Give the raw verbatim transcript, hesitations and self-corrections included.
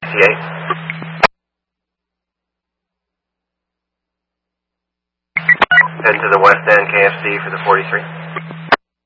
T eight. Heading to the West End K F C for the forty-three.